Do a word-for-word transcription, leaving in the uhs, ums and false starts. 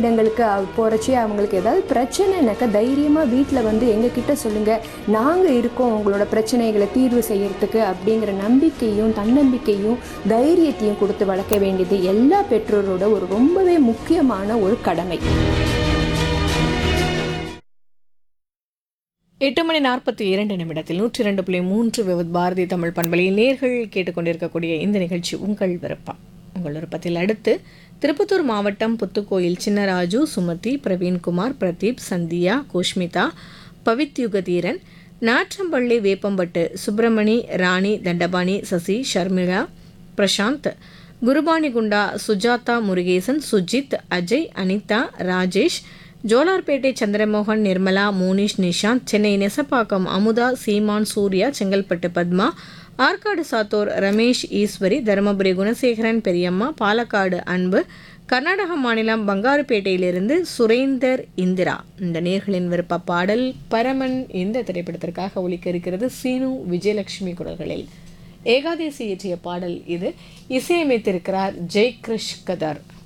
இடங்களுக்கு போகிறச்சி அவங்களுக்கு ஏதாவது பிரச்சனைனாக்கா தைரியமாக வீட்டில் வந்து எங்ககிட்ட சொல்லுங்கள், நாங்கள் இருக்கோம் உங்களோட பிரச்சனைகளை தீர்வு செய்யறதுக்கு அப்படிங்கிற நம்பிக்கையும் தன்னம்பிக்கையும் தைரியத்தையும் கொடுத்து வளர்க்க வேண்டியது எல்லா பெற்றோரோட ஒரு ரொம்பவே முக்கியமான ஒரு கடமை. எட்டு மணி நாற்பத்தி இரண்டு நிமிடத்தில் நூற்றி இரண்டு புள்ளி மூன்று விவத் பாரதி தமிழ் பண்பலையில் நேர்கள் கேட்டுக்கொண்டிருக்கக்கூடிய இந்த நிகழ்ச்சி உங்கள் விருப்பம். உங்கள் விருப்பத்தில் அடுத்து திருப்பத்தூர் மாவட்டம் புத்துக்கோயில் சின்னராஜு, சுமதி, பிரவீன்குமார், பிரதீப், சந்தியா, கோஷ்மிதா, பவித்யுகதீரன், நாற்றம்பள்ளி வேப்பம்பட்டு, சுப்பிரமணி, ராணி, தண்டபாணி, சசி, ஷர்மிளா, பிரசாந்த், குருபானிகுண்டா, சுஜாதா, முருகேசன், சுஜித், அஜய், அனிதா, ராஜேஷ், ஜோலார்பேட்டை சந்திரமோகன், நிர்மலா, மோனிஷ், நிஷாந்த், சென்னை நெசப்பாக்கம் அமுதா, சீமான், சூர்யா, செங்கல்பட்டு பத்மா, ஆற்காடு சாத்தூர் ரமேஷ், ஈஸ்வரி, தருமபுரி குணசேகரன், பெரியம்மா, பாலக்காடு அன்பு, கர்நாடக மாநிலம் பங்காருப்பேட்டையிலிருந்து சுரேந்தர், இந்திரா. இந்த நேர்களின் விருப்ப பாடல் பரமன் இந்த திரைப்படத்திற்காக ஒலிக்க இருக்கிறது. சீனு விஜயலட்சுமி குரல்களில் ஏகாதேசி இயற்றிய பாடல் இது. இசையமைத்திருக்கிறார் ஜெய் கிருஷ் கதர்.